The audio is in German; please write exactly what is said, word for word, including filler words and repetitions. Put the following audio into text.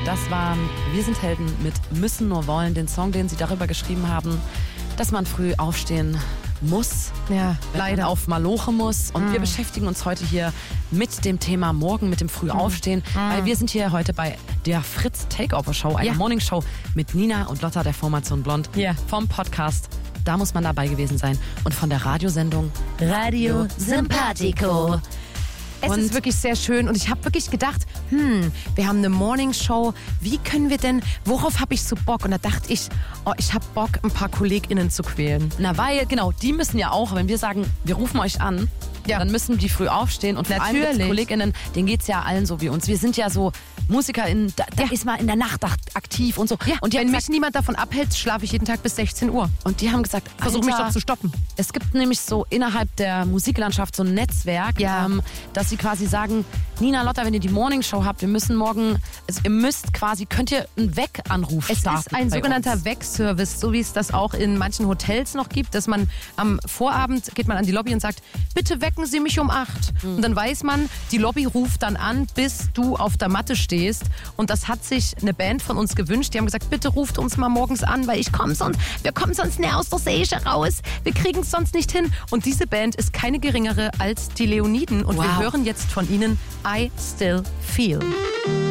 Das waren Wir sind Helden mit Müssen nur wollen, den Song, den sie darüber geschrieben haben, dass man früh aufstehen muss, ja, wenn leider man auf Maloche muss. Und mm. wir beschäftigen uns heute hier mit dem Thema Morgen, mit dem Frühaufstehen, mm. weil wir sind hier heute bei der Fritz Takeover Show, einer ja. Morning Show mit Nina und Lotta der Formation Blond ja. vom Podcast. Da muss man dabei gewesen sein. Und von der Radiosendung Radio Simpatico. Es und ist wirklich sehr schön und ich habe wirklich gedacht, hm, wir haben eine Morningshow, wie können wir denn, worauf habe ich so Bock? Und da dachte ich, oh, ich habe Bock, ein paar KollegInnen zu quälen. Na, weil, genau, die müssen ja auch, wenn wir sagen, wir rufen euch an, ja. dann müssen die früh aufstehen und vor Natürlich. allem KollegInnen, denen geht's ja allen so wie uns. Wir sind ja so MusikerInnen, da, da ja. ist man in der Nacht aktiv und so. Ja. Und die wenn haben mich gesagt, niemand davon abhält, schlafe ich jeden Tag bis sechzehn Uhr. Und die haben gesagt, versuch mich doch zu stoppen. Es gibt nämlich so innerhalb der Musiklandschaft so ein Netzwerk, ja. ähm, dass sie quasi sagen, Nina, Lotta, wenn ihr die Morningshow habt, wir müssen morgen, also ihr müsst quasi, könnt ihr einen Weck-Anruf Es starten ist ein bei sogenannter uns. Weck-Service, so wie es das auch in manchen Hotels noch gibt, dass man am Vorabend geht man an die Lobby und sagt, bitte wecken Sie mich um acht. Mhm. Und dann weiß man, die Lobby ruft dann an, bis du auf der Matte stehst. Und das hat sich eine Band von uns gewünscht. Die haben gesagt, bitte ruft uns mal morgens an, weil ich komme sonst, wir kommen sonst nicht aus der Seche raus. Wir kriegen es sonst nicht hin. Und diese Band ist keine geringere als die Leoniden. Und wow. wir hören jetzt von ihnen I Still Feel.